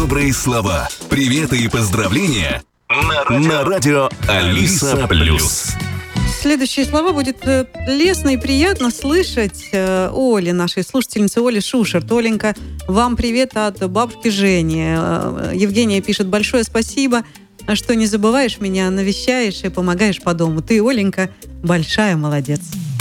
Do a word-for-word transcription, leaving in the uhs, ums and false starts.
добрые слова, приветы и поздравления на радио, на радио Алиса Плюс. Следующие слова будет э, лестно и приятно слышать э, Оле, нашей слушательнице Оле Шушерт. Оленька, вам привет от бабушки Жени. Э, Евгения пишет: большое спасибо, что не забываешь меня, навещаешь и помогаешь по дому. Ты, Оленька, большая молодец.